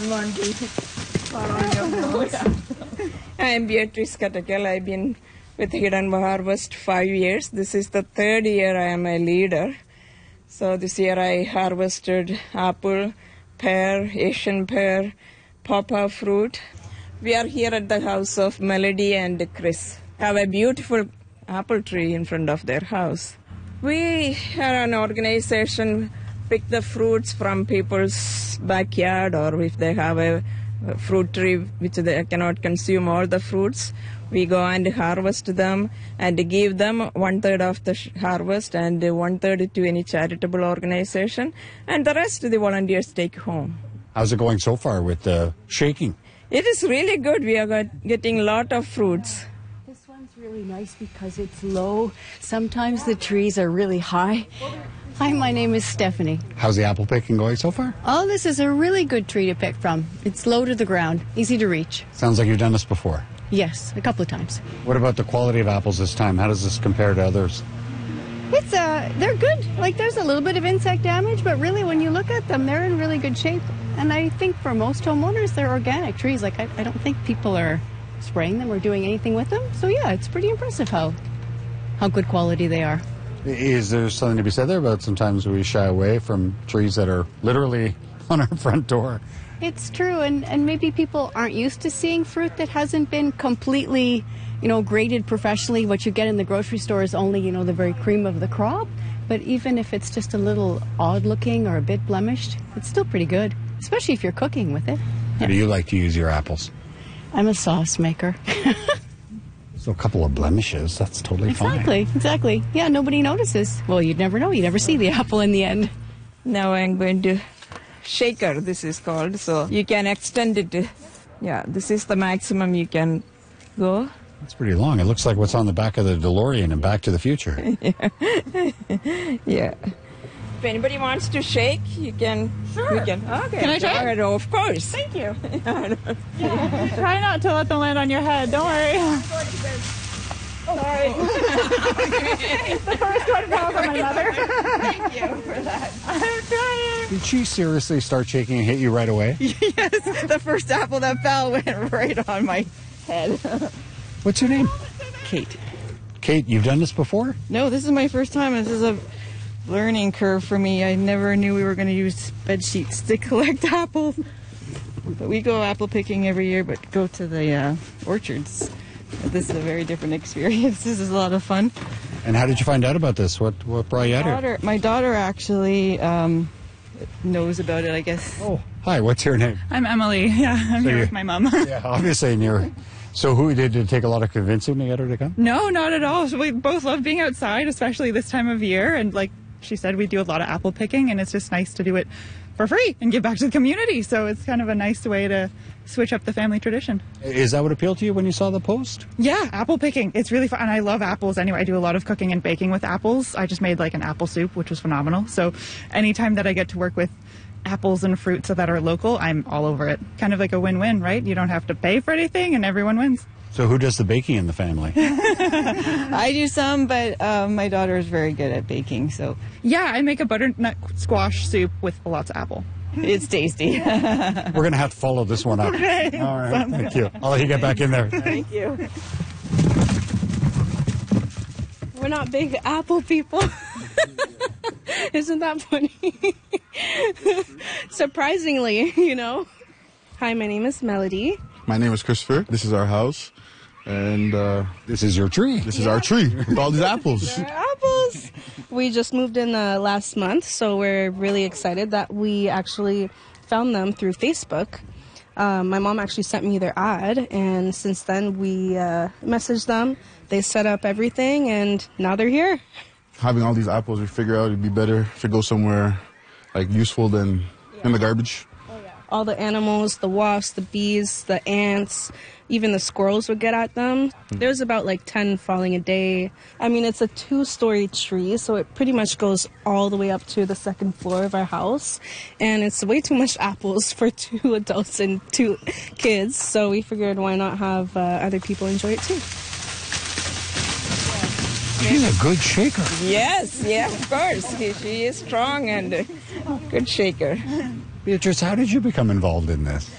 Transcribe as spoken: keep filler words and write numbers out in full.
don't want to fall on your nose. I am Beatrice Katakel. I've been with Hidden Harvest five years. This is the third year I am a leader. So this year I harvested apple, pear, Asian pear, pawpaw fruit. We are here at the house of Melody and Chris. Have a beautiful apple tree in front of their house. We are an organization, pick the fruits from people's backyard, or if they have a fruit tree which they cannot consume all the fruits, we go and harvest them and give them one third of the harvest and one third to any charitable organization, and the rest the volunteers take home. How's it going so far with the shaking? It is really good. We are got, getting a lot of fruits. This one's really nice because it's low. Sometimes the trees are really high. Hi, my name is Stephanie. How's the apple picking going so far? Oh, this is a really good tree to pick from. It's low to the ground, easy to reach. Sounds like you've done this before. Yes, a couple of times. What about the quality of apples this time? How does this compare to others? It's uh, they're good. Like, there's a little bit of insect damage, but really when you look at them, they're in really good shape. And I think for most homeowners, they're organic trees. Like, I, I don't think people are spraying them or doing anything with them. So yeah, it's pretty impressive how how good quality they are. Is there something to be said there about sometimes we shy away from trees that are literally on our front door? It's true, and, and maybe people aren't used to seeing fruit that hasn't been completely, you know, graded professionally. What you get in the grocery store is only, you know, the very cream of the crop. But even if it's just a little odd looking or a bit blemished, it's still pretty good, especially if you're cooking with it. How do you like to use your apples? I'm a sauce maker. So a couple of blemishes, that's totally fine. Exactly, exactly. Yeah, nobody notices. Well, you'd never know. You never see the apple in the end. Now I'm going to shaker, this is called, so you can extend it. To, yeah, this is the maximum you can go. That's pretty long. It looks like what's on the back of the DeLorean in Back to the Future. Yeah. Yeah. If anybody wants to shake, you can. Sure. You can. Okay. Can I try? Right, of course. Thank you. Yeah. Try not to let them land on your head. Don't worry. Oh, sorry. It's the first one from my mother. Thank you for that. I'm trying. Did she seriously start shaking and hit you right away? Yes, the first apple that fell went right on my head. What's your name? Kate. Kate, you've done this before? No, this is my first time. This is a learning curve for me. I never knew we were going to use bed sheets to collect apples. But we go apple picking every year, but go to the uh, orchards. But this is a very different experience. This is a lot of fun. And how did you find out about this? What what brought you out here? Daughter, my daughter actually um, knows about it, I guess. Oh, hi. What's your name? I'm Emily. Yeah, I'm So here you- with my mom. Yeah, obviously, and you're. So, who did it take a lot of convincing to get her to come? No, not at all. So we both love being outside, especially this time of year. And like she said, we do a lot of apple picking, and it's just nice to do it for free and give back to the community. So it's kind of a nice way to switch up the family tradition. Is that what appealed to you when you saw the post? Yeah, apple picking. It's really fun. And I love apples anyway. I do a lot of cooking and baking with apples. I just made like an apple soup, which was phenomenal. So anytime that I get to work with apples and fruits that are local, I'm all over it. Kind of like a win-win, right? You don't have to pay for anything and everyone wins. So who does the baking in the family? I do some, but uh, my daughter is very good at baking, so Yeah, I make a butternut squash soup with lots of apple. it's tasty. We're going to have to follow this one up. Okay. All right, Sounds thank you. I'll let you get back in there. Thank you. We're not big apple people. Isn't that funny? Surprisingly, you know. Hi, my name is Melody. My name is Christopher. This is our house. And uh, This is your tree. this is our tree with all these apples. They're apples. We just moved in uh, last month, so we're really excited that we actually found them through Facebook. Um, my mom actually sent me their ad, and since then we uh, messaged them. They set up everything, and now they're here. Having all these apples, we figure out it'd be better if it goes somewhere like useful than in the garbage. All the animals, the wasps, the bees, the ants, even the squirrels would get at them. There's about like ten falling a day. I mean, it's a two-story tree, so it pretty much goes all the way up to the second floor of our house. And it's way too much apples for two adults and two kids, so we figured why not have uh, other people enjoy it too. She's a good shaker. Yes, yeah, of course. She, she is strong and a good shaker. Beatrice, how did you become involved in this?